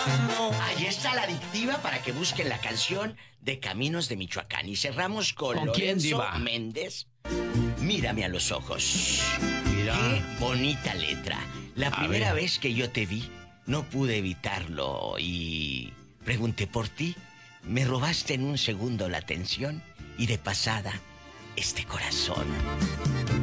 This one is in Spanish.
Ahí está la adictiva para que busquen la canción de Caminos de Michoacán. Y cerramos con quién, Lorenzo diva? Méndez. Mírame a los ojos. Mira. Qué bonita letra. La primera ver. vez que yo te vi, no pude evitarlo y pregunté por ti. Me robaste en un segundo la atención y de pasada este corazón.